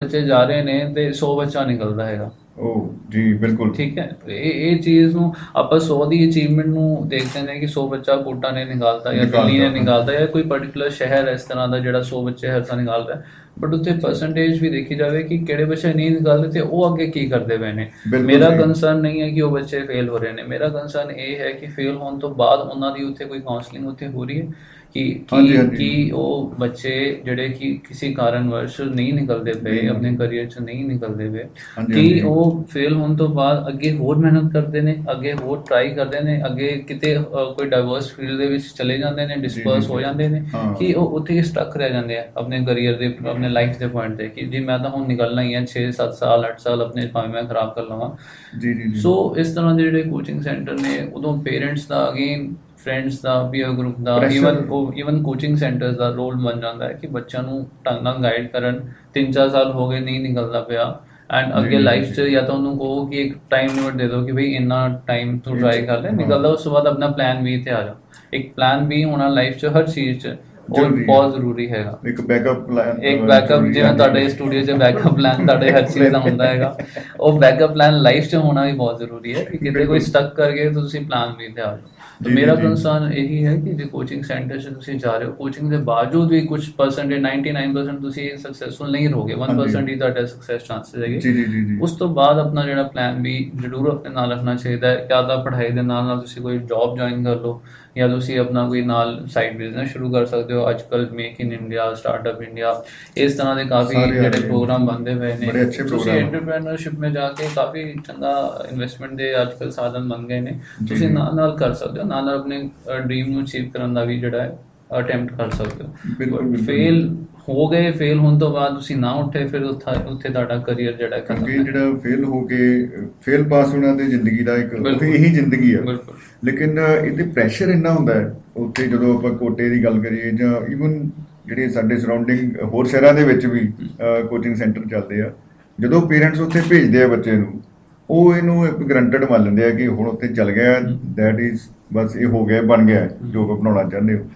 ਬੱਚੇ ਜਾ ਰਹੇ ਨੇ ਤੇ 100 ਬੱਚਾ ਨਿਕਲਦਾ ਹੈਗਾ। ਉਹ ਜੀ ਬਿਲਕੁਲ ਠੀਕ ਹੈ, ਇਹ ਚੀਜ਼ ਨੂੰ ਆਪਾਂ 100 ਦੀ ਅਚੀਵਮੈਂਟ ਨੂੰ ਦੇਖਦੇ ਨੇ ਕਿ 100 ਬੱਚਾ ਕੋਟਾ ਨੇ ਨਿਕਾਲਤਾ ਜਾਂ ਦਿੱਲੀ ਨੇ ਨਿਕਾਲਤਾ, ਨਿਕਾਲਤਾ ਜਾਂ ਕੋਈ ਪਰਟੀਕੂਲਰ ਸ਼ਹਿਰ ਇਸ ਤਰ੍ਹਾਂ ਦਾ ਜਿਹੜਾ 100 ਬੱਚੇ ਹਰ ਸਾਲ ਨਿਕਾਲਦਾ। ਬਟ ਉੱਥੇ ਪਰਸੈਂਟੇਜ ਵੀ ਦੇਖੀ ਜਾਵੇ ਕਿ ਕਿਹੜੇ ਬੱਚੇ ਨਹੀਂ ਨਿਕਾਲਦੇ ਤੇ ਉਹ ਅੱਗੇ ਕੀ ਕਰਦੇ ਪਏ ਨੇ। ਬਿਲਕੁਲ ਮੇਰਾ ਸਹੀ। ਕੰਸਰਨ ਨਹੀਂ ਹੈ ਕਿ ਉਹ ਬੱਚੇ ਫੇਲ ਹੋ ਰਹੇ ਨੇ, ਮੇਰਾ ਕੰਸਰਨ ਇਹ ਹੈ ਕਿ ਫੇਲ ਹੋਣ ਤੋਂ ਬਾਅਦ ਉਹਨਾਂ ਦੀ ਉੱਥੇ ਕੋਈ ਕਾਉਂਸਲਿੰਗ ਉੱਥੇ ਹੋ ਰਹੀ ਹੈ ਕਿ ਹਾਂਜੀ ਕੀ ਹਾਂਜੀ ਕੀ ਉਹ ਬੱਚੇ ਜਿਹੜੇ ਕਿ ਕਿਸੇ ਕਾਰਨਵਸ਼ ਨਹੀਂ ਨਿਕਲਦੇ ਪਏ, ਨਹੀਂ ਆਪਣੇ ਕਰੀਅਰ 'ਚ ਨਹੀਂ ਨਿਕਲਦੇ ਪਏ, ਹਾਂਜੀ ਕਿ ਹਾਂਜੀ ਉਹ ਫੇਲ ਹੋਣ ਤੋਂ ਬਾਅਦ ਅੱਗੇ ਹੋਰ ਮਿਹਨਤ ਕਰਦੇ ਨੇ, ਅੱਗੇ ਹੋਰ ਟਰਾਈ ਕਰਦੇ ਨੇ, ਅੱਗੇ ਕਿਤੇ ਕੋਈ ਡਾਈਵਰਸ ਫੀਲਡ ਦੇ ਵਿੱਚ ਚਲੇ ਜਾਂਦੇ ਨੇ, ਜੀ ਜੀ ਡਿਸਪਰਸ ਹੋ ਜੀ ਜਾਂਦੇ ਨੇ, ਹਾਂ ਕਿ ਉਹ ਉੱਥੇ ਹੀ ਸਟਕ ਰਹਿ ਜਾਂਦੇ ਆ ਆਪਣੇ ਕਰੀਅਰ ਦੇ, ਆਪਣੇ ਲਾਈਫ ਦੇ ਪੁਆਇੰਟ ਤੇ ਕਿ ਜੀ ਮੈਂ ਤਾਂ ਹੁਣ ਨਿਕਲਣਾ ਹੀ ਹੈ 6-7 ਸਾਲ 8 ਸਾਲ ਆਪਣੇ ਭਾਵੇਂ ਮੈਂ ਖਰਾਬ ਕਰ ਲਵਾਂ। ਜੀ ਜੀ ਜੀ ਸੋ ਇਸ ਤਰ੍ਹਾਂ ਦੇ ਜਿਹੜੇ ਕੋਚਿੰਗ ਸੈਂਟਰ ਨੇ ਉਦੋਂ ਪੇਰੈਂਟਸ ਦਾ, ਅਗੇਨ ਫਰੈਂਡਸ ਦਾ, ਪੀਅਰ ਗਰੁੱਪ ਦਾ, ਪ੍ਰੈਸ਼ਰ ਈਵਨ ਕੋਚਿੰਗ ਸੈਂਟਰਸ ਦਾ ਰੋਲ ਬਣ ਜਾਂਦਾ ਹੈ ਕਿ ਬੱਚਿਆਂ ਨੂੰ ਢੰਗ ਨਾਲ ਗਾਈਡ ਕਰਨ। 3-4 ਸਾਲ ਹੋ ਗਏ ਨਹੀਂ ਨਿਕਲਦਾ ਪਿਆ ਐਂਡ ਜੀ ਅੱਗੇ ਜੀ ਜੀ ਲਾਈਫ 'ਚ ਜੀ ਜਾਂ ਤਾਂ ਉਹਨੂੰ ਕਹੋ ਕਿ ਇੱਕ ਟਾਈਮ ਲਿਮਿਟ ਦੇ ਦਿਓ ਕਿ ਬਈ ਇੰਨਾ ਟਾਈਮ ਤੂੰ ਇਹ ਟਰਾਈ ਕਰ ਲੈ, ਹਾਂ ਨਿਕਲਦਾ ਉਸ ਤੋਂ ਬਾਅਦ ਆਪਣਾ ਪਲਾਨ B ਤੇ ਆ ਜਾ। ਇੱਕ ਪਲਾਨ B ਹੋਣਾ ਲਾਈਫ 'ਚ ਹਰ ਚੀਜ਼ 'ਚ ਉਹ ਜ਼ਰੂਰੀ ਹੈ। ਬਹੁਤ ਜ਼ਰੂਰੀ ਹੈਗਾ। ਇੱਕ ਬੈਕਅਪ ਪਲਾਨ ਇੱਕ ਬੈਕਅਪ, ਜ਼ਰੂਰੀ ਜਿਵੇਂ ਹਾਂਜੀ ਤੁਹਾਡੇ ਸਟੂਡੀਓ 'ਚ ਬੈਕਅਪ ਪਲਾਨ ਤੁਹਾਡੇ ਹਰ ਚੀਜ਼ ਦਾ ਹੁੰਦਾ ਹੈਗਾ, ਉਹ ਬੈਕਅਪ ਪਲਾਨ ਲਾਈਫ 'ਚ ਹੋਣਾ ਵੀ ਬਹੁਤ ਜ਼ਰੂਰੀ ਹੈ ਕਿ ਕਿਤੇ ਕੋਈ ਬਿਲਕੁਲ ਸਟਕ ਕਰ ਗਏ ਤਾਂ ਤੁਸੀਂ ਪਲਾਨ B ਤੇ ਆ ਜਾਓ। ਤਾਂ ਜੀ ਜੀ ਮੇਰਾ ਜੀ ਕੰਸਰਨ ਇਹੀ ਹੈ ਕਿ ਜੇ ਕੋਚਿੰਗ ਸੈਂਟਰ 'ਚ ਤੁਸੀਂ ਜਾ ਰਹੇ ਹੋ, ਕੋਚਿੰਗ ਦੇ ਬਾਵਜੂਦ ਵੀ ਕੁਝ ਪਰਸੈਂਟੇਜ 99% ਤੁਸੀਂ ਸਕਸੈਸਫੁਲ ਨਹੀਂ ਰਹੋਗੇ, ਹਾਂਜੀ 1% ਹੀ ਤੁਹਾਡਾ ਸਕਸੈਸ ਚਾਂਸਸ ਹੈਗੇ। ਜੀ ਜੀ ਜੀ ਜੀ ਉਸ ਤੋਂ ਬਾਅਦ ਆਪਣਾ ਜਿਹੜਾ ਪਲਾਨ B ਜ਼ਰੂਰ ਆਪਣੇ ਨਾਲ ਰੱਖਣਾ ਚਾਹੀਦਾ ਹੈ। ਜਾਂ ਤਾਂ ਪੜ੍ਹਾਈ ਦੇ ਨਾਲ ਨਾਲ ਤੁਸੀਂ ਕੋਈ ਜੌਬ ਜੁਆਇਨ ਕਰ ਲਓ ਜਾਂ ਤੁਸੀਂ ਆਪਣਾ ਕੋਈ ਨਾਲ ਸਾਈਡ ਬਿਜ਼ਨਸ ਸ਼ੁਰੂ ਕਰ ਸਕਦੇ ਹੋ। ਅੱਜ ਕੱਲ੍ਹ make in India, startup India, ਇਸ ਤਰ੍ਹਾਂ ਦੇ ਕਾਫੀ ਸਾਰੇ ਆ ਜਿਹੜੇ ਰਹੇ ਨੇ ਪ੍ਰੋਗਰਾਮ ਬਣਦੇ ਪਏ ਨੇ। ਬੜੇ ਅੱਛੇ ਤੁਸੀਂ ਪ੍ਰੋਗਰਾਮ ਐਂਟਰਪ੍ਰੈਨਰਸ਼ਿਪ में जाके ਕਾਫੀ ਚੰਗਾ ਇਨਵੈਸਟਮੈਂਟ ਦੇ ਅੱਜ ਕੱਲ੍ਹ ਸਾਧਨ ਬਣ ਗਏ ਨੇ। ਜੀ ਤੁਸੀਂ ਜੀ ਨਾਲ ਨਾਲ ਕਰ ਸਕਦੇ ਹੋ, ਨਾਲ ਨਾਲ ਆਪਣੇ ਡ੍ਰੀਮ ਨੂੰ ਅਚੀਵ ਕਰਨ ਦਾ ਵੀ ਜਿਹੜਾ ਹੈ ਅਟੈਂਪਟ ਕਰ ਸਕਦੇ ਹੋ। ਬਿਲਕੁਲ ਬਟ ਬਿਲਕੁਲ ਫੇਲ ਹੋ ਗਏ, ਫੇਲ ਹੋਣ ਤੋਂ ਬਾਅਦ ਤੁਸੀਂ ਨਾ ਉੱਠੇ, ਫਿਰ ਉੱਥੇ ਤੁਹਾਡਾ ਕਰੀਅਰ ਜਿਹੜਾ ਖਤਮ ਕਿਉਂਕਿ ਹੈ। ਜਿਹੜਾ ਫੇਲ ਹੋ ਕੇ ਫੇਲ ਪਾਸ ਹੋਣਾ ਤੇ ਜ਼ਿੰਦਗੀ ਦਾ ਇੱਕ ਬਿਲਕੁਲ ਇਹੀ ਜ਼ਿੰਦਗੀ ਆ। ਬਿਲਕੁਲ ਲੇਕਿਨ ਇਹਦੇ ਪ੍ਰੈਸ਼ਰ ਇੰਨਾ ਹੁੰਦਾ ਹੈ ਉੱਥੇ, ਜਦੋਂ ਆਪਾਂ ਕੋਟੇ ਦੀ ਗੱਲ ਕਰੀਏ ਜਾਂ ਈਵਨ ਜਿਹੜੇ ਸਾਡੇ ਸਰਾਊਂਡਿੰਗ ਹੋਰ ਸ਼ਹਿਰਾਂ ਦੇ ਵਿੱਚ ਵੀ ਕੋਚਿੰਗ ਸੈਂਟਰ ਚੱਲਦੇ ਆ, ਜਦੋਂ ਪੇਰੈਂਟਸ ਉੱਥੇ ਭੇਜਦੇ ਆ ਬੱਚੇ ਨੂੰ, ਉਹ ਇਹਨੂੰ ਇੱਕ ਗਰੰਟਡ ਮੰਨ ਲੈਂਦੇ ਆ ਕਿ ਹੁਣ ਉੱਥੇ ਚੱਲ ਗਿਆ, ਦੈਟ ਇਜ਼ ਬਸ ਇਹ ਹੋ ਗਿਆ, ਬਣ ਗਿਆ ਜੋ ਬਣਾਉਣਾ ਚਾਹੁੰਦੇ ਹੋ।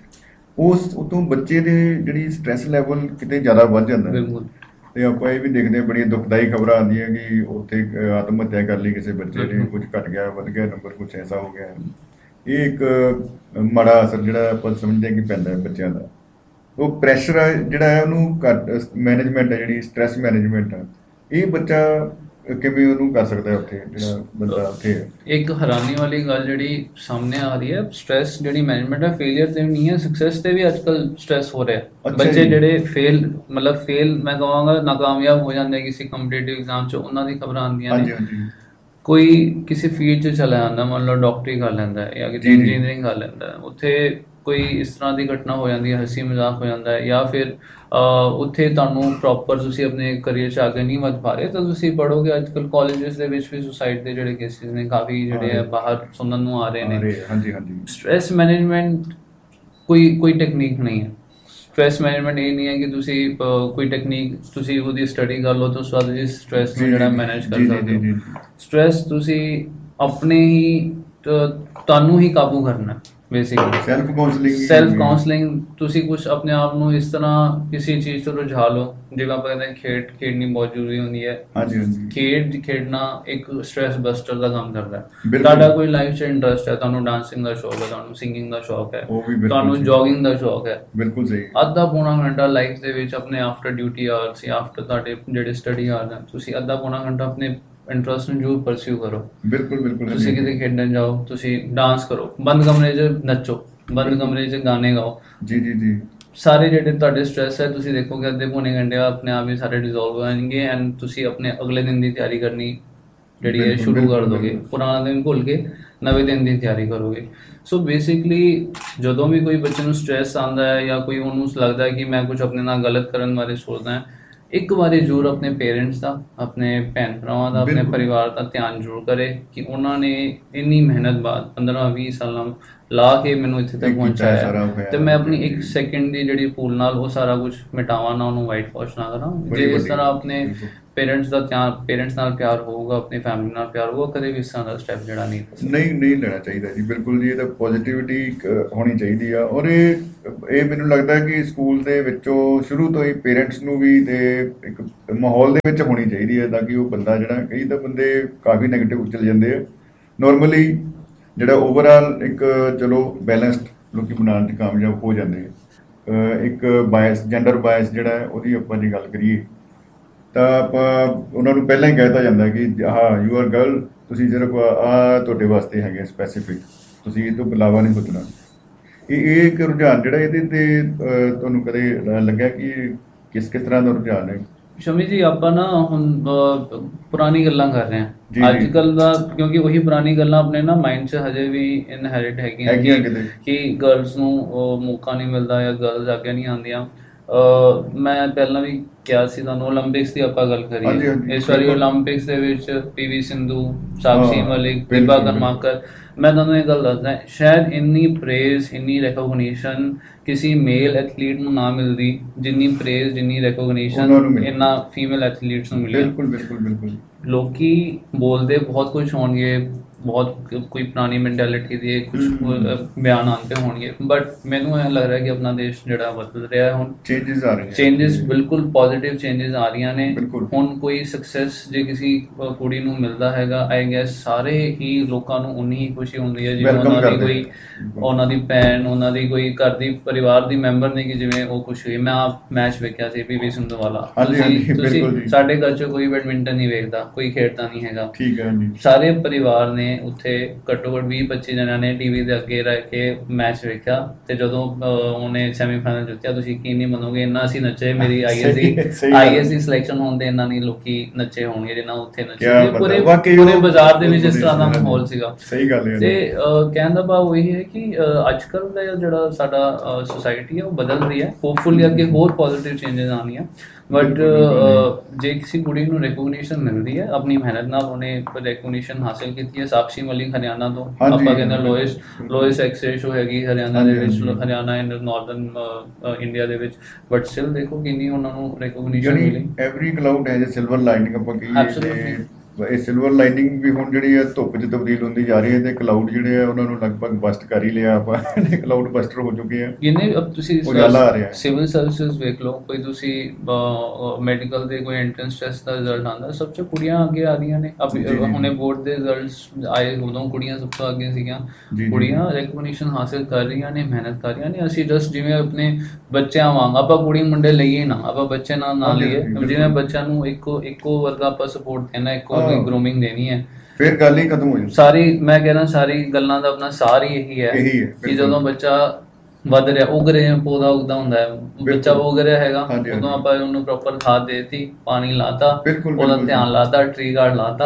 ਉਸ ਉਤੋਂ ਬੱਚੇ ਦੇ ਜਿਹੜੀ ਸਟ੍ਰੈਸ ਲੈਵਲ ਕਿਤੇ ਜ਼ਿਆਦਾ ਵੱਧ ਜਾਂਦਾ ਹੈ। ਬਿਲਕੁਲ ਤੇ ਆਪਾਂ ਇਹ ਵੀ ਦੇਖਦੇ ਹਾਂ, ਬੜੀਆਂ ਦੁਖਦਾਈ ਖਬਰਾਂ ਆਉਂਦੀਆਂ ਕਿ ਉੱਥੇ ਆਤਮ ਹੱਤਿਆ ਕਰ ਲਈ ਕਿਸੇ ਬੱਚੇ ਨੇ, ਕੁਝ ਘਟ ਗਿਆ, ਵੱਧ ਗਿਆ ਨੰਬਰ, ਕੁਝ ਐਸਾ ਹੋ ਗਿਆ। ਇਹ ਇੱਕ ਮਾੜਾ ਅਸਰ ਜਿਹੜਾ ਆਪਾਂ ਸਮਝਦੇ ਹਾਂ ਕਿ ਪੈਂਦਾ ਹੈ ਬੱਚਿਆਂ ਦਾ। ਉਹ ਪ੍ਰੈਸ਼ਰ ਜਿਹੜਾ ਹੈ ਉਹਨੂੰ ਘੱਟ, ਮੈਨੇਜਮੈਂਟ ਹੈ ਜਿਹੜੀ ਸਟ੍ਰੈਸ ਮੈਨੇਜਮੈਂਟ ਆ, ਇਹ ਬੱਚਾ ਕਿਵੇਂ ਉਹਨੂੰ ਕਰ ਸਕਦਾ ਉੱਥੇ, ਜਿਹੜਾ ਬੰਦਾ ਉੱਥੇ ਹੈ। ਇੱਕ ਹੈਰਾਨੀ ਵਾਲੀ ਗੱਲ ਜਿਹੜੀ ਸਾਹਮਣੇ ਆ ਰਹੀ ਹੈ, ਸਟ੍ਰੈਸ ਜਿਹੜੀ ਮੈਨੇਜਮੈਂਟ ਹੈ ਫੇਲੀਅਰ ਤੇ ਵੀ ਨਹੀਂ ਹੈ, ਸਕਸੈਸ ਤੇ ਵੀ ਅੱਜ ਕੱਲ੍ਹ ਸਟ੍ਰੈਸ ਹੋ ਰਿਹਾ। ਅੱਛਾ ਬੱਚੇ ਜੀ। ਜਿਹੜੇ ਫੇਲ ਮੈਂ ਕਹਾਂਗਾ ਨਾਕਾਮਯਾਬ ਹੋ ਜਾਂਦੇ ਕਿਸੇ ਕੰਪੀਟੀਟਿਵ ਐਗਜ਼ਾਮ 'ਚ, ਉਹਨਾਂ ਦੀ ਖਬਰਾਂ ਆਉਂਦੀਆਂ ਨੇ। ਹਾਂਜੀ ਹਾਂਜੀ ਕੋਈ ਕਿਸੇ ਫੀਲਡ 'ਚ ਚਲਾ ਜਾਂਦਾ, ਮੰਨ ਲਓ ਡਾਕਟਰੀ ਕਰ ਲੈਂਦਾ ਹੈ ਜਾਂ ਕਿਤੇ ਜੀ ਜੀ ਇੰਜੀਨੀਅਰਿੰਗ ਕਰ ਲੈਂਦਾ ਹੈ, ਉੱਥੇ ਕੋਈ ਇਸ ਤਰ੍ਹਾਂ ਦੀ ਘਟਨਾ ਹੋ ਜਾਂਦੀ ਹੈ, ਹੱਸੀ ਮਜ਼ਾਕ ਹੋ ਜਾਂਦਾ ਹੈ, ਜਾਂ ਫਿਰ ਉੱਥੇ ਤੁਹਾਨੂੰ ਪ੍ਰੋਪਰ ਤੁਸੀਂ ਆਪਣੇ ਕਰੀਅਰ 'ਚ ਅੱਗੇ ਨਹੀਂ ਵਧ ਪਾ ਰਹੇ ਤਾਂ ਤੁਸੀਂ ਪੜ੍ਹੋਗੇ। ਅੱਜ ਕੱਲ੍ਹ ਕਾਲਜਿਸ ਦੇ ਵਿੱਚ ਵੀ ਸੁਸਾਈਡ ਦੇ ਜਿਹੜੇ ਕੇਸਿਸ ਨੇ ਕਾਫੀ ਜਿਹੜੇ ਆ ਬਾਹਰ ਸੁਣਨ ਨੂੰ ਆ ਰਹੇ ਨੇ। ਹਾਂਜੀ ਹਾਂਜੀ ਸਟ੍ਰੈਸ ਮੈਨੇਜਮੈਂਟ ਕੋਈ ਟੈਕਨੀਕ ਨਹੀਂ ਹੈ। ਸਟ੍ਰੈਸ ਮੈਨੇਜਮੈਂਟ ਇਹ ਨਹੀਂ ਹੈ ਕਿ ਤੁਸੀਂ ਕੋਈ ਟੈਕਨੀਕ ਤੁਸੀਂ ਉਹਦੀ ਸਟੱਡੀ ਕਰ ਲਓ ਤਾਂ ਉਸ ਤੋਂ ਬਾਅਦ ਤੁਸੀਂ ਸਟ੍ਰੈਸ ਨੂੰ ਜਿਹੜਾ ਮੈਨੇਜ ਕਰ ਸਕਦੇ ਹੋ। ਸਟ੍ਰੈਸ ਤੁਸੀਂ ਆਪਣੇ ਹੀ ਤੁਹਾਨੂੰ ਹੀ ਕਾਬੂ ਕਰਨਾ ਬੇਸਿਕਲੀ। ਸੈਲਫ ਕਾਉਂਸਲਿੰਗ, ਤੁਸੀਂ ਕੁਝ ਆਪਣੇ ਆਪ ਨੂੰ ਇਸ ਤਰ੍ਹਾਂ ਕਿਸੇ ਚੀਜ਼ ਤੋਂ ਰੁਝਾ ਲਓ, ਜਿਵੇਂ ਆਪਾਂ ਕਹਿੰਦੇ ਖੇਡਣੀ ਬਹੁਤ ਜ਼ਰੂਰੀ ਹੁੰਦੀ ਹੈ। ਹਾਂਜੀ ਹਾਂਜੀ ਖੇਡਣਾ ਇੱਕ ਸਟ੍ਰੈਸ ਬਸਟਰ ਦਾ ਕੰਮ ਕਰਦਾ ਹੈ। ਬਿਲਕੁਲ। ਤੁਹਾਡਾ ਕੋਈ ਲਾਈਫ 'ਚ ਇੰਟਰਸਟ ਹੈ, ਤੁਹਾਨੂੰ ਡਾਂਸਿੰਗ ਦਾ ਸ਼ੌਕ ਹੈ, ਤੁਹਾਨੂੰ ਸਿੰਗਿੰਗ ਦਾ ਸ਼ੌਕ ਹੈ, ਉਹ ਵੀ ਬਿਲਕੁਲ ਤੁਹਾਨੂੰ ਸਹੀ। ਜੋਗਿੰਗ ਦਾ ਸ਼ੌਕ ਹੈ, ਬਿਲਕੁਲ ਸਹੀ। ਅੱਧਾ ਪੌਣਾ ਘੰਟਾ ਲਾਈਫ ਦੇ ਵਿੱਚ ਆਪਣੇ ਆਫਟਰ ਡਿਊਟੀ ਆਵਰਸ ਜਾਂ ਆਫਟਰ ਤੁਹਾਡੇ ਜਿਹੜੇ ਸਟੱਡੀ ਆਵਰਸ ਹਨ, ਤੁਸੀਂ ਅੱਧਾ ਪੌਣਾ ਘੰਟਾ ਆਪਣੇ ਇੰਟਰਸਟ ਨੂੰ ਜ਼ਰੂਰ ਪਰਸਿਊ ਕਰੋ। ਬਿਲਕੁਲ ਬਿਲਕੁਲ ਤੁਸੀਂ ਕਿਤੇ ਖੇਡਣ ਜਾਓ, ਤੁਸੀਂ ਡਾਂਸ ਕਰੋ, ਬੰਦ ਕਮਰੇ 'ਚ ਨੱਚੋ, ਬੰਦ ਕਮਰੇ 'ਚ ਗਾਣੇ ਗਾਓ। ਜੀ ਜੀ ਜੀ ਸਾਰੇ ਜਿਹੜੇ ਤੁਹਾਡੇ ਸਟ੍ਰੈਸ ਹੈ ਤੁਸੀਂ ਦੇਖੋਗੇ ਅੱਧੇ ਪੌਣੇ ਘੰਟੇ ਆਪਣੇ ਆਪ ਹੀ ਸਾਰੇ ਡਿਜ਼ੋਲਵ ਹੋ ਜਾਣਗੇ ਐਂਡ ਤੁਸੀਂ ਆਪਣੇ ਅਗਲੇ ਦਿਨ ਦੀ ਤਿਆਰੀ ਕਰਨੀ ਜਿਹੜੀ ਹੈ ਸ਼ੁਰੂ ਕਰ ਦੋਗੇ। ਪੁਰਾਣਾ ਦਿਨ ਭੁੱਲ ਕੇ ਨਵੇਂ ਦਿਨ ਦੀ ਤਿਆਰੀ ਕਰੋਗੇ। ਸੋ ਬੇਸਿਕਲੀ ਜਦੋਂ ਵੀ ਕੋਈ ਬੱਚੇ ਨੂੰ ਸਟ੍ਰੈਸ ਆਉਂਦਾ ਹੈ ਜਾਂ ਕੋਈ ਉਹਨੂੰ ਲੱਗਦਾ ਹੈ ਕਿ ਮੈਂ ਕੁਝ ਆਪਣੇ ਨਾਲ ਗਲਤ ਕਰਨ ਬਾਰੇ ਸੋਚਦਾ ਹਾਂ, ਇੱਕ ਵਾਰੀ ਜ਼ਰੂਰ ਆਪਣੇ ਪੇਰੈਂਟਸ ਦਾ, ਆਪਣੇ ਭੈਣ ਭਰਾਵਾਂ ਦਾ, ਆਪਣੇ ਪਰਿਵਾਰ ਦਾ ਧਿਆਨ ਜ਼ਰੂਰ ਕਰੇ ਕਿ ਉਹਨਾਂ ਨੇ ਇੰਨੀ ਮਿਹਨਤ ਬਾਅਦ 15-20 ਸਾਲਾਂ ਲਾ ਕੇ ਮੈਨੂੰ ਇੱਥੇ ਤੱਕ ਪਹੁੰਚਾਇਆ ਤੇ ਮੈਂ ਆਪਣੀ 1 ਸੈਕਿੰਡ ਦੀ ਜਿਹੜੀ ਭੂਲ ਨਾਲ ਉਹ ਸਾਰਾ ਕੁਝ ਮਿਟਾਵਾਂ ਨਾ, ਉਹਨੂੰ ਵਾਈਟ ਵਾਸ਼ ਨਾ ਕਰਾਂ। ਜੇ ਇਸ ਤਰ੍ਹਾਂ ਆਪਣੇ ਪੇਰੈਂਟਸ ਦਾ ਧਿਆਨ, ਪੇਰੈਂਟਸ ਨਾਲ ਪਿਆਰ ਹੋਊਗਾ, ਆਪਣੀ ਫੈਮਿਲੀ ਨਾਲ ਪਿਆਰ ਹੋਊਗਾ, ਕਦੇ ਵੀ ਇਸ ਤਰ੍ਹਾਂ ਦਾ ਸਟੈਪ ਜਿਹੜਾ ਨਹੀਂ ਲੈਣਾ ਚਾਹੀਦਾ ਜੀ। ਬਿਲਕੁਲ ਜੀ, ਇਹ ਤਾਂ ਪੋਜ਼ਿਟਿਵਿਟੀ ਹੋਣੀ ਚਾਹੀਦੀ ਆ। ਔਰ ਇਹ ਇਹ ਮੈਨੂੰ ਲੱਗਦਾ ਕਿ ਸਕੂਲ ਦੇ ਵਿੱਚੋਂ ਸ਼ੁਰੂ ਤੋਂ ਹੀ ਪੇਰੈਂਟਸ ਨੂੰ ਵੀ ਤੇ ਇੱਕ ਮਾਹੌਲ ਦੇ ਵਿੱਚ ਹੋਣੀ ਚਾਹੀਦੀ ਹੈ, ਤਾਂ ਕਿ ਉਹ ਬੰਦਾ ਜਿਹੜਾ, ਕਈ ਤਾਂ ਬੰਦੇ ਕਾਫੀ ਨੈਗੇਟਿਵ ਚਲੇ ਜਾਂਦੇ ਆ, ਨੋਰਮਲੀ ਜਿਹੜਾ ਓਵਰਆਲ ਇੱਕ ਚਲੋ ਬੈਲੈਂਸਡ ਲੋਕੀ ਬਣਾਉਣ 'ਚ ਕਾਮਯਾਬ ਹੋ ਜਾਂਦੇ ਆ। ਇੱਕ ਬਾਇਸ, ਜੈਂਡਰ ਬਾਇਸ ਜਿਹੜਾ ਹੈ ਉਹਦੀ ਆਪਾਂ ਜੇ ਗੱਲ ਕਰੀਏ ਤਾਂ ਆਪਾਂ ਉਹਨਾਂ ਨੂੰ ਪਹਿਲਾਂ ਹੀ ਕਹਿ ਦਿੱਤਾ ਜਾਂਦਾ ਕਿ ਹਾਂ ਯੂ ਆਰ ਗਰਲ, ਤੁਸੀਂ ਸਿਰਫ ਆ ਤੁਹਾਡੇ ਵਾਸਤੇ ਹੈਗੇ ਸਪੈਸੀਫਿਕ, ਤੁਸੀਂ ਇਹ ਤੋਂ ਇਲਾਵਾ ਨਹੀਂ ਪੁੱਛਣਾ। ਇਹ ਇੱਕ ਰੁਝਾਨ ਜਿਹੜਾ ਇਹਦੇ ਤੇ ਤੁਹਾਨੂੰ ਕਦੇ ਲੱਗਿਆ ਕਿ ਕਿਸ ਤਰ੍ਹਾਂ ਦਾ ਰੁਝਾਨ ਹੈ? ਸ਼ਮੀ ਜੀ, ਆਪਾਂ ਨਾ ਹੁਣ ਪੁਰਾਣੀ ਗੱਲਾਂ ਕਰ ਰਹੇ ਜੀ, ਹਾਂ ਅੱਜ ਜੀ। ਕੱਲ ਦਾ, ਕਿਉਂਕਿ ਉਹੀ ਪੁਰਾਣੀ ਗੱਲਾਂ ਆਪਣੇ ਨਾ ਮਾਈਂਡ 'ਚ ਹਜੇ ਵੀ ਇਨਹੈਰਿਟ ਹੈਗੀਆਂ ਕਿਤੇ। ਕਿ ਗਰਲਸ ਨੂੰ ਮੌਕਾ ਨਹੀਂ ਮਿਲਦਾ ਜਾਂ ਗਰਲਸ ਅੱਗੇ ਨਹੀਂ ਆਉਂਦੀਆਂ। ਮੈਂ ਪਹਿਲਾਂ ਵੀ ਕਿਹਾ ਸੀ ਤੁਹਾਨੂੰ, ਓਲੰਪਿਕਸ ਦੀ ਆਪਾਂ ਗੱਲ ਹਾਂਜੀ, ਕਰੀਏ, ਹਾਂਜੀ, ਇਸ ਵਾਰੀ ਬਿਲਕੁਲ। ਓਲੰਪਿਕਸ ਦੇ ਵਿੱਚ ਪੀਵੀ ਸਿੰਧੂ, ਸਾਕਸ਼ੀ ਹਾਂ, ਮਲਿਕ, ਬਿਲਕੁਲ, ਦੀਪਾ ਬਿਲਕੁਲ। ਕਰਮਾਕਰ, ਮੈਂ ਤੁਹਾਨੂੰ ਇਹ ਗੱਲ ਦੱਸਦਾ, ਸ਼ਾਇਦ ਇੰਨੀ ਪ੍ਰੇਜ਼, ਇੰਨੀ ਰਿਕੋਗਨੀਸ਼ਨ ਕਿਸੇ ਮੇਲ ਐਥਲੀਟ ਨੂੰ ਨਾ ਮਿਲਦੀ ਜਿੰਨੀ ਪ੍ਰੇਜ਼, ਜਿੰਨੀ ਉਹਨਾਂ ਨੂੰ ਰਿਕੋਗਨੀਸ਼ਨ ਮਿਲੀ। ਇਹਨਾਂ ਫੀਮੇਲ ਐਥਲੀਟਸ ਨੂੰ ਮਿਲੀ। ਬਿਲਕੁਲ ਬਿਲਕੁਲ ਬਿਲकुल। ਲੋਕੀ ਬੋਲਦੇ ਬਹੁਤ ਕੁਝ ਹੋਣਗੇ, ਬਹੁਤ ਕੋਈ ਪੁਰਾਣੀ ਮੈਂਟੈਲਿਟੀ ਦੇ ਕੁਝ ਬਿਆਨ ਆਉਂਦੇ ਹੋਣਗੇ, ਬਟ ਮੈਨੂੰ ਇਹ ਲੱਗ ਰਿਹਾ ਕਿ ਆਪਣਾ ਦੇਸ਼ ਜਿਹੜਾ ਬਦਲ ਰਿਹਾ ਹੈ ਹੁਣ, ਚੇਂजेस ਆ ਰਹੇ ਨੇ, ਚੇਂजेस ਬਿਲਕੁਲ ਪੋਜ਼ਿਟਿਵ ਚੇਂजेस ਆ ਰਹੀਆਂ ਨੇ। ਬਿਲਕੁਲ। ਹੁਣ ਕੋਈ ਸਕਸੈਸ ਜੇ ਕਿਸੇ ਕੁੜੀ ਨੂੰ ਮਿਲਦਾ ਹੈਗਾ, ਆਈ ਗੈਸ ਸਾਰੇ ਹੀ ਲੋਕਾਂ ਨੂੰ ਉਨੀ ਹੀ ਖੁਸ਼ੀ ਹੁੰਦੀ ਹੈ ਜਿਵੇਂ Welcome ਉਹਨਾਂ ਦੀ ਕਰਦੇ ਕੋਈ, ਬਿਲਕੁਲ। ਉਹਨਾਂ ਦੀ ਭੈਣ, ਉਹਨਾਂ ਦੀ ਕੋਈ ਘਰ ਦੀ ਪਰਿਵਾਰ ਦੀ ਮੈਂਬਰ ਨੇ, ਕਿ ਜਿਵੇਂ ਉਹ ਖੁਸ਼ ਹੋਈ। ਮੈਂ ਆਪ ਮੈਚ ਵੇਖਿਆ ਸੀ ਪੀਵੀ ਸਿੰਧੂ ਵਾਲਾ, ਹਾਂਜੀ, ਹਾਂਜੀ, ਬਿਲਕੁਲ ਜੀ। ਸਾਡੇ ਘਰ 'ਚ ਕੋਈ ਬੈਡਮਿੰਟਨ ਨਹੀਂ ਵੇਖਦਾ, ਕੋਈ ਖੇਡਦਾ ਨਹੀਂ ਹੈਗਾ, ਠੀਕ ਹੈ ਜੀ। ਸਾਰੇ ਪਰਿਵਾਰ ਨੇ ਉੱਥੇ ਘੱਟੋ ਘੱਟ 20-25 ਜਣਿਆਂ ਨੇ ਟੀਵੀ ਦੇ ਅੱਗੇ ਰਹਿ ਕੇ ਮੈਚ ਵੇਖਿਆ। ਤੇ ਜਦੋਂ ਉਹਨੇ ਸੈਮੀਫਾਈਨਲ ਜਿੱਤਿਆ, ਤੁਸੀਂ ਕੀ ਨਹੀਂ ਮੰਨੋਗੇ, ਇੰਨਾ ਅਸੀਂ ਨੱਚੇ। ਮੇਰੀ ਸਹੀ ਗੱਲ। ਆਈਐਸਸੀ ਸਿਲੈਕਸ਼ਨ ਹੋਣ ਦੇ ਇੰਨਾ ਨਹੀਂ ਲੋਕੀ ਨੱਚੇ ਹੋਣਗੇ ਜਿੰਨਾ ਉੱਥੇ ਨੱਚੇ। ਕਿਆ ਤੇ ਬਾਤ ਪੂਰੇ ਹੈ, ਵਾਕਈ ਪੂਰੇ ਉਹ ਬਾਜ਼ਾਰ ਦੇ ਵਿੱਚ ਇਸ ਬਹੁਤ ਤਰ੍ਹਾਂ ਦਾ ਵਧੀਆ ਮਾਹੌਲ ਸੀਗਾ। ਸਹੀ ਗੱਲ ਹੈ। ਤੇ ਕਹਿਣ ਦਾ ਭਾਵ ਉਹੀ ਹੈ ਕਿ ਅੱਜ ਕੱਲ੍ਹ ਦਾ ਜਿਹੜਾ ਸਾਡਾ ਸੋਸਾਇਟੀ ਹੈ ਉਹ ਬਦਲ ਰਹੀ ਹੈ। ਹੋਪਫੁਲੀ ਅੱਗੇ ਹੋਰ ਪੋਜ਼ਿਟਿਵ ਚੇਂਜਸ ਆਉਣੀਆਂ, ਬਟ ਜੇ ਕਿਸੇ ਕੁੜੀ ਨੂੰ ਰਿਕੋਗਨੀਸ਼ਨ ਮਿਲਦੀ ਹੈ ਆਪਣੀ ਮਿਹਨਤ ਨਾਲ, ਉਹਨੇ ਰਿਕੋਗਨੀਸ਼ਨ ਹਾਸਿਲ ਕੀਤੀ ਹੈ। ਸਾਕਸ਼ੀ ਮਲਿਕ ਹਰਿਆਣਾ ਤੋਂ, ਹਾਂਜੀ, ਆਪਾਂ ਕਹਿੰਦੇ ਬਿਲਕੁਲ। ਲੋਇਸ ਐਕਸ ਰੇਸ਼ੋ ਹੈਗੀ ਹਰਿਆਣਾ ਦੇ ਵਿੱਚ, ਹਰਿਆਣਾ ਐਂਡ ਨਾਰਦਰਨ ਇੰਡੀਆ ਦੇ ਵਿੱਚ, ਬਟ ਸਟਿਲ ਦੇਖੋ ਕਿੰਨੀ ਉਹਨਾਂ ਨੂੰ ਰਿਕੋਗਨੀਸ਼ਨ ਜਿਹੜੀ ਮਿਲੀ। ਐਵਰੀ ਕਲਾਊਡ ਹੈ ਜੇ ਸਿਲਵਰ ਲਾਈਨਿੰਗ ਆਪਾਂ ਕਹੀਏ, Absolutely। ਤੇ ਇਹ ਸਿਲਵਰ ਲਾਈਨਿੰਗ ਵੀ ਹੁਣ ਜਿਹੜੀ ਹੈ ਧੁੱਪ 'ਚ ਤਬਦੀਲ ਹੁੰਦੀ ਜਾ ਰਹੀ ਹੈ, ਤੇ ਕਲਾਊਡ ਜਿਹੜੇ ਆ ਉਹਨਾਂ ਨੂੰ ਲਗਭਗ ਬਸਟ ਕਰ ਹੀ ਲਿਆ ਆਪਾਂ, ਕਲਾਊਡ ਬਸਟਰ ਹੋ ਚੁੱਕੇ ਆ। ਜਿੰਨੇ ਅਬ ਤੁਸੀਂ ਉਜਾਲਾ ਆ ਰਿਹਾ। ਸਿਵਲ ਸਰਵਿਸਿਜ਼ ਵੇਖ ਲਓ, ਕੋਈ ਤੁਸੀਂ ਮੈਡੀਕਲ ਦੇ ਕੋਈ ਐਂਟਰੈਂਸ ਟੈਸਟ ਦਾ ਰਿਜ਼ਲਟ ਆਉਂਦਾ, ਸਭ ਤੋਂ ਕੁੜੀਆਂ ਅੱਗੇ ਆ ਰਹੀਆਂ ਨੇ। ਜੀ, ਜੀ। ਹੁਣੇ ਬੋਰਡ ਦੇ ਰਿਜ਼ਲਟਸ ਆਏ, ਉਦੋਂ ਕੁੜੀਆਂ ਸਭ ਤੋਂ ਅੱਗੇ ਸੀਗੀਆਂ। ਜੀ, ਜੀ। ਕੁੜੀਆਂ ਰਿਕਗਨੀਸ਼ਨ ਹਾਸਿਲ ਕਰ ਰਹੀਆਂ ਨੇ, ਮਿਹਨਤ ਕਰ ਰਹੀਆਂ ਨੇ। ਅਸੀਂ ਜਸਟ ਜਿਵੇਂ ਆਪਣੇ ਬੱਚਿਆਂ ਵਾਂਗ, ਆਪਾਂ ਕੁੜੀ ਮੁੰਡੇ ਲਈਏ ਨਾ, ਆਪਾਂ ਬੱਚੇ ਨਾਲ ਨਾ ਹਾਂਜੀ, ਲਈਏ, ਬਿਲਕੁਲ। ਜਿਵੇਂ ਬੱਚਿਆਂ ਨੂੰ ਇੱਕੋ ਵਰਗਾ ਆਪਾਂ ਸਪੋਰਟ ਦੇਣਾ, ਇੱਕੋ ਹਾਂ। ਗਰੂਮਿੰਗ ਦੇਣੀ ਹੈ। ਫਿਰ ਗੱਲ ਹੀ ਖਤਮ ਹੋ ਜਾਂਦੀ। ਸਾਰੀ, ਮੈਂ ਕਹਿਣਾ ਸਾਰੀ ਗੱਲਾਂ ਦਾ ਆਪਣਾ ਸਾਰ ਹੀ ਇਹੀ ਹੈ ਇਹੀ ਹੈ, ਕਿ ਬਿਲਕੁਲ। ਜਦੋਂ ਬੱਚਾ ਵੱਧ ਰਿਹਾ, ਉਗ ਰਿਹਾ, ਪੌਦਾ ਉੱਗਦਾ ਹੁੰਦਾ ਹੈ, ਬੱਚਾ ਉਗ ਰਿਹਾ ਹੈਗਾ, ਹਾਂਜੀ, ਹਾਂਜੀ। ਉਦੋਂ ਆਪਾਂ ਉਹਨੂੰ ਪ੍ਰੋਪਰ ਖਾਦ ਦੇਤੀ, ਪਾਣੀ ਲਾਤਾ, ਬਿਲਕੁਲ, ਉਹਦਾ ਬਿਲਕੁਲ। ਧਿਆਨ ਲਾਤਾ, ਟ੍ਰੀ ਗਾਰਡ ਲਾਤਾ,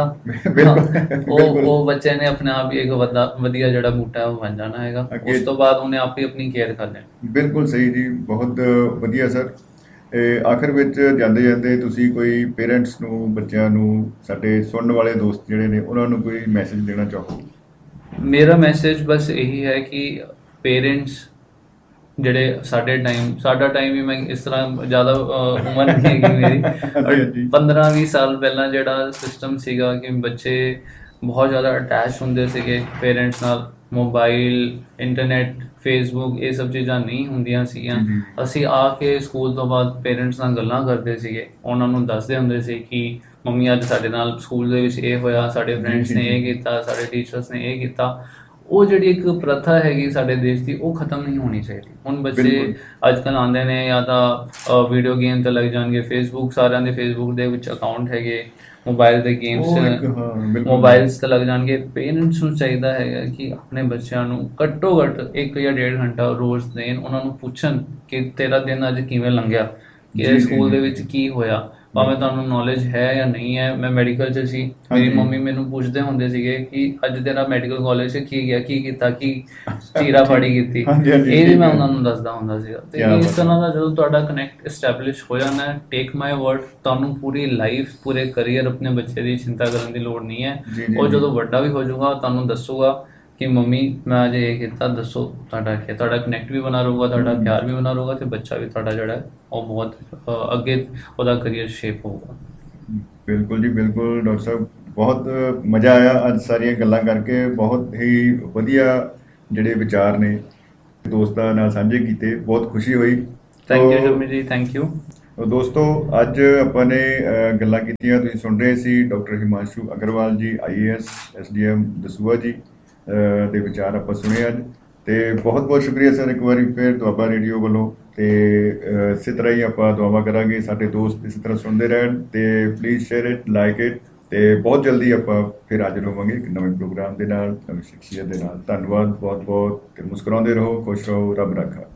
ਬਿਲਕੁਲ। ਉਹ ਬੱਚੇ ਨੇ ਆਪਣੇ ਆਪ ਹੀ ਇੱਕ ਵਧੀਆ ਜਿਹੜਾ ਬੂਟਾ ਹੈ ਉਹ ਬਣ ਜਾਣਾ ਹੈਗਾ। ਅੱਗੇ- ਉਸ ਤੋਂ ਬਾਅਦ ਉਹਨੇ ਆਪ ਹੀ ਆਪਣੀ ਕੇਅਰ ਕਰ ਲੈਣੀ। ਬਿਲਕੁਲ ਸਹੀ ਜੀ, ਬਹੁਤ ਵਧੀਆ ਸਰ। ਆਖਰ ਵਿੱਚ ਜਾਂਦੇ ਜਾਂਦੇ ਤੁਸੀਂ ਕੋਈ ਪੇਰੈਂਟਸ ਨੂੰ, ਬੱਚਿਆਂ ਨੂੰ, ਸਾਡੇ ਸੁਣਨ ਵਾਲੇ ਦੋਸਤ ਜਿਹੜੇ ਨੇ, ਉਹਨਾਂ ਨੂੰ ਕੋਈ ਮੈਸੇਜ ਦੇਣਾ ਚਾਹੋ? ਮੇਰਾ ਮੈਸੇਜ ਬਸ ਇਹੀ ਹੈ ਕਿ ਪੇਰੈਂਟਸ ਜਿਹੜੇ ਸਾਡਾ ਟਾਈਮ ਵੀ, ਮੈਂ ਇਸ ਤਰ੍ਹਾਂ ਜ਼ਿਆਦਾ ਉਮਰ ਨਹੀਂ ਹੈਗੀ ਮੇਰੀ, ਹਾਂਜੀ। 15-20 ਸਾਲ ਪਹਿਲਾਂ ਜਿਹੜਾ ਸਿਸਟਮ ਸੀਗਾ ਕਿ ਬੱਚੇ ਬਹੁਤ ਜ਼ਿਆਦਾ ਅਟੈਚ ਹੁੰਦੇ ਸੀਗੇ ਪੇਰੈਂਟਸ ਨਾਲ। ਮੋਬਾਈਲ, ਇੰਟਰਨੈਟ, ਫੇਸਬੁੱਕ, ਇਹ ਸਭ ਚੀਜ਼ਾਂ ਨਹੀਂ ਹੁੰਦੀਆਂ ਸੀਗੀਆਂ। ਜੀ, ਜੀ। ਅਸੀਂ ਆ ਕੇ ਸਕੂਲ ਤੋਂ ਬਾਅਦ ਪੇਰੈਂਟਸ ਨਾਲ ਗੱਲਾਂ ਕਰਦੇ ਸੀਗੇ, ਉਹਨਾਂ ਨੂੰ ਦੱਸਦੇ ਹੁੰਦੇ ਸੀ ਕਿ ਮੰਮੀ ਅੱਜ ਸਾਡੇ ਨਾਲ ਸਕੂਲ ਦੇ ਵਿੱਚ ਇਹ ਹੋਇਆ, ਸਾਡੇ ਫਰੈਂਡਸ ਨੇ ਇਹ ਕੀਤਾ, ਸਾਡੇ ਟੀਚਰਸ ਨੇ ਇਹ ਕੀਤਾ। ਉਹ ਜਿਹੜੀ ਇੱਕ ਪ੍ਰਥਾ ਹੈਗੀ ਸਾਡੇ ਦੇਸ਼ ਦੀ, ਉਹ ਖਤਮ ਨਹੀਂ ਹੋਣੀ ਚਾਹੀਦੀ। ਹੁਣ ਬੱਚੇ ਬਿਲਕੁਲ। ਅੱਜ ਕੱਲ੍ਹ ਆਉਂਦੇ ਨੇ, ਜਾਂ ਤਾਂ ਵੀਡੀਓ ਗੇਮ ਤੇ ਲੱਗ ਜਾਣਗੇ, ਫੇਸਬੁੱਕ, ਸਾਰਿਆਂ ਦੇ ਫੇਸਬੁੱਕ ਦੇ ਵਿੱਚ ਅਕਾਊਂਟ ਹੈਗੇ, ਮੋਬਾਈਲ ਦੇ ਗੇਮਸ, ਉਹ ਇੱਕ, ਹਾਂ, ਬਿਲਕੁਲ। ਮੋਬਾਈਲਸ ਤੇ ਲੱਗ ਜਾਣਗੇ। ਪੇਰੈਂਟਸ ਨੂੰ ਚਾਹੀਦਾ ਹੈਗਾ ਕਿ ਆਪਣੇ ਬੱਚਿਆਂ ਨੂੰ ਘੱਟੋ ਘੱਟ 1 ਜਾਂ 1.5 ਘੰਟਾ ਰੋਜ਼ ਦੇਣ, ਉਹਨਾਂ ਨੂੰ ਪੁੱਛਣ ਕਿ ਤੇਰਾ ਦਿਨ ਅੱਜ ਕਿਵੇਂ ਲੰਘਿਆ, ਜੀ, ਕਿ ਜੀ, ਸਕੂਲ ਦੇ ਜੀ। ਵਿੱਚ ਕੀ ਹੋਇਆ। ਭਾਵੇਂ ਤੁਹਾਨੂੰ ਨੌਲੇਜ ਹੈ ਜਾਂ ਨਹੀਂ ਹੈ। ਮੈਂ ਮੈਡੀਕਲ 'ਚ ਸੀ, ਮੇਰੀ ਹਾਂਜੀ। ਮੰਮੀ ਮੈਨੂੰ ਪੁੱਛਦੇ ਹੁੰਦੇ ਸੀਗੇ ਕਿ ਅੱਜ ਤੇਰਾ ਮੈਡੀਕਲ ਕਾਲਜ 'ਚ ਕੀ ਗਿਆ, ਕੀ ਕੀਤਾ, ਕੀ ਚੀਰਾ ਫਾੜੀ ਕੀਤੀ, ਹਾਂਜੀ, ਹਾਂਜੀ, ਇਹ ਵੀ ਠੀਕ ਮੈਂ ਹੈ। ਉਹਨਾਂ ਨੂੰ ਦੱਸਦਾ ਹੁੰਦਾ ਸੀਗਾ। ਤੇ ਕਿਆ ਇਸ ਬਾਤ ਤਰ੍ਹਾਂ ਦਾ ਜਦੋਂ ਤੁਹਾਡਾ ਕਨੈਕਟ ਐਸਟੈਬਲਿਸ਼ ਹੋ ਜਾਣਾ, ਟੇਕ ਮਾਈ ਵਰਡ, ਤੁਹਾਨੂੰ ਪੂਰੀ ਲਾਈਫ, ਪੂਰੇ ਕਰੀਅਰ ਆਪਣੇ ਬੱਚੇ ਦੀ ਚਿੰਤਾ ਕਰਨ ਦੀ ਲੋੜ ਨਹੀਂ ਹੈ। ਜੀ, ਜੀ, ਉਹ ਜੀ। ਜਦੋਂ ਵੱਡਾ ਵੀ ਹੋ ਜਾਊਗਾ, ਤੁਹਾਨੂੰ ਦੱਸੂਗਾ ਕਿ ਮੰਮੀ ਮੈਂ ਅੱਜ ਇਹ ਕੀਤਾ, ਦੱਸੋ ਤੁਹਾਡਾ ਕੀ। ਤੁਹਾਡਾ ਕਨੈਕਟ ਵੀ ਬਣਾ ਰਹੂਗਾ, ਤੁਹਾਡਾ ਪਿਆਰ ਵੀ ਬਣਾ ਰਹੂਗਾ, ਤੇ ਬੱਚਾ ਵੀ ਤੁਹਾਡਾ ਜਿਹੜਾ ਹੈ ਉਹ ਬਹੁਤ ਅੱਗੇ ਉਹਦਾ ਕਰੀਅਰ ਸ਼ੇਪ ਹੋਊਗਾ। ਬਿਲਕੁਲ ਜੀ, ਬਿਲਕੁਲ ਡਾਕਟਰ ਸਾਹਿਬ, ਬਹੁਤ ਮਜ਼ਾ ਆਇਆ ਅੱਜ ਸਾਰੀਆਂ ਗੱਲਾਂ ਕਰਕੇ। ਬਹੁਤ ਹੀ ਵਧੀਆ ਜਿਹੜੇ ਵਿਚਾਰ ਨੇ ਦੋਸਤਾਂ ਨਾਲ ਸਾਂਝੇ ਕੀਤੇ, ਬਹੁਤ ਖੁਸ਼ੀ ਹੋਈ। ਥੈਂਕ ਯੂ ਤੋ ਸ਼ਮੀ ਜੀ, ਥੈਂਕ ਯੂ। ਦੋਸਤੋ, ਅੱਜ ਆਪਾਂ ਨੇ ਗੱਲਾਂ ਕੀਤੀਆਂ, ਤੁਸੀਂ ਸੁਣ ਰਹੇ ਸੀ ਡਾਕਟਰ ਹਿਮਾਂਸ਼ੂ ਅਗਰਵਾਲ ਜੀ, IAS SDM ਦਸੂਹਾ ਜੀ ਦੇ ਵਿਚਾਰ ਆਪਾਂ ਸੁਣੇ ਅੱਜ। ਤੇ ਬਹੁਤ ਬਹੁਤ ਸ਼ੁਕਰੀਆ ਸਰ ਇੱਕ ਵਾਰੀ ਫਿਰ ਦੁਆਬਾ ਰੇਡੀਓ ਵੱਲੋਂ। ਤੇ ਇਸੇ ਤਰ੍ਹਾਂ ਹੀ ਆਪਾਂ ਦੁਆਵਾਂ ਕਰਾਂਗੇ ਸਾਡੇ ਦੋਸਤ ਇਸੇ ਤਰ੍ਹਾਂ ਸੁਣਦੇ ਰਹਿਣ। ਤੇ please share it, like it. ਤੇ ਬਹੁਤ ਜਲਦੀ ਆਪਾਂ ਫਿਰ ਹਾਜ਼ਰ ਹੋਵਾਂਗੇ ਇੱਕ ਨਵੇਂ ਪ੍ਰੋਗਰਾਮ ਦੇ ਨਾਲ, ਨਵੀਂ ਸ਼ਖਸੀਅਤ ਦੇ ਨਾਲ। ਧੰਨਵਾਦ ਬਹੁਤ ਬਹੁਤ। ਤੇ ਮੁਸਕਰਾਉਂਦੇ ਰਹੋ, ਖੁਸ਼ ਰਹੋ, ਰੱਬ ਰਾਖਾ।